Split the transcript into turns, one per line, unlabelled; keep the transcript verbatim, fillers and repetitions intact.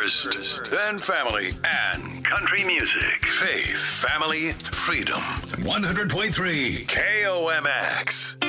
First, then family and country music. Faith, family, freedom. one hundred point three K O M X.